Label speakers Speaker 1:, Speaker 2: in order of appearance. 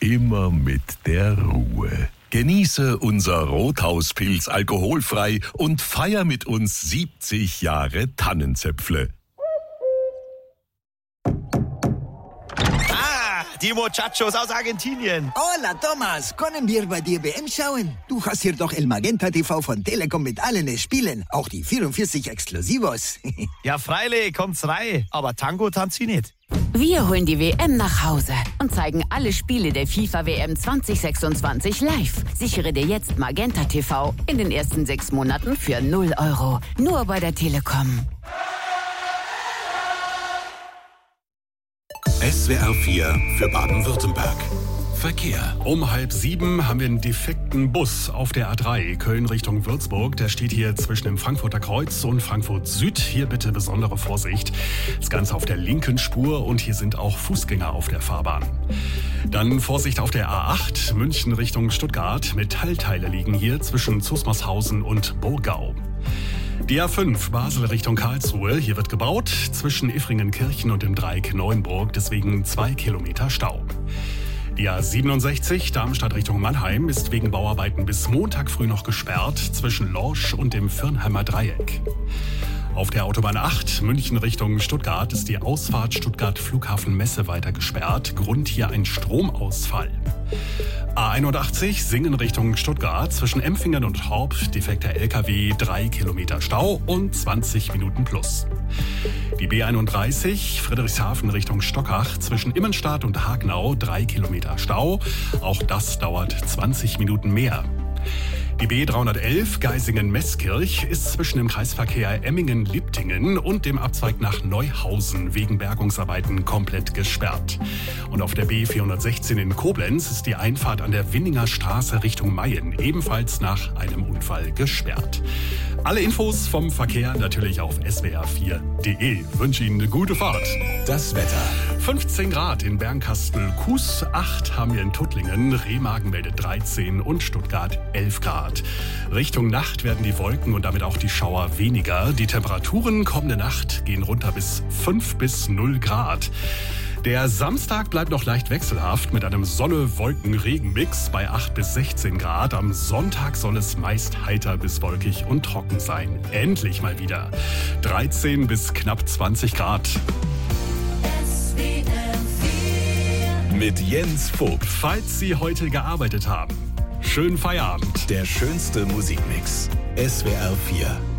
Speaker 1: immer mit der Ruhe. Genieße unser Rothauspilz alkoholfrei und feier mit uns 70 Jahre Tannenzäpfle.
Speaker 2: Die Muchachos aus Argentinien.
Speaker 3: Hola, Thomas. Können wir bei dir WM schauen? Du hast hier doch El Magenta TV von Telekom mit allen Spielen. Auch die 44 Exklusivos.
Speaker 2: Ja, freilich, kommt's rein. Aber Tango tanzt sie nicht.
Speaker 4: Wir holen die WM nach Hause und zeigen alle Spiele der FIFA WM 2026 live. Sichere dir jetzt Magenta TV in den ersten 6 Monaten für 0 €. Nur bei der Telekom.
Speaker 5: SWR 4 für Baden-Württemberg. Verkehr.
Speaker 6: Um 6:30 haben wir einen defekten Bus auf der A3 Köln Richtung Würzburg. Der steht hier zwischen dem Frankfurter Kreuz und Frankfurt Süd. Hier bitte besondere Vorsicht. Das Ganze auf der linken Spur und hier sind auch Fußgänger auf der Fahrbahn. Dann Vorsicht auf der A8 München Richtung Stuttgart. Metallteile liegen hier zwischen Zusmarshausen und Burgau. Die A5 Basel Richtung Karlsruhe. Hier wird gebaut zwischen Iffringenkirchen und dem Dreieck Neuenburg. Deswegen 2 Kilometer Stau. Die A67 Darmstadt Richtung Mannheim ist wegen Bauarbeiten bis Montag früh noch gesperrt zwischen Lorsch und dem Firnheimer Dreieck. Auf der Autobahn 8 München Richtung Stuttgart ist die Ausfahrt Stuttgart Flughafen Messe weiter gesperrt. Grund hier ein Stromausfall. A81 Singen Richtung Stuttgart zwischen Empfingen und Horb defekter LKW 3 Kilometer Stau und 20 Minuten plus. Die B31 Friedrichshafen Richtung Stockach zwischen Immenstadt und Hagnau 3 Kilometer Stau. Auch das dauert 20 Minuten mehr. Die B311 Geisingen-Meßkirch ist zwischen dem Kreisverkehr Emmingen-Liptingen und dem Abzweig nach Neuhausen wegen Bergungsarbeiten komplett gesperrt. Und auf der B416 in Koblenz ist die Einfahrt an der Winninger Straße Richtung Mayen ebenfalls nach einem Unfall gesperrt. Alle Infos vom Verkehr natürlich auf swr4.de. Wünsche Ihnen eine gute Fahrt.
Speaker 5: Das Wetter.
Speaker 6: 15 Grad in Bernkastel-Kues, 8 haben wir in Tuttlingen, Remagen meldet 13 und Stuttgart 11 Grad. Richtung Nacht werden die Wolken und damit auch die Schauer weniger. Die Temperaturen kommende Nacht gehen runter bis 5 bis 0 Grad. Der Samstag bleibt noch leicht wechselhaft mit einem Sonne-Wolken-Regen-Mix bei 8 bis 16 Grad. Am Sonntag soll es meist heiter bis wolkig und trocken sein. Endlich mal wieder 13 bis knapp 20 Grad.
Speaker 5: Mit Jens Vogt.
Speaker 6: Falls Sie heute gearbeitet haben, schönen Feierabend.
Speaker 5: Der schönste Musikmix. SWR 4.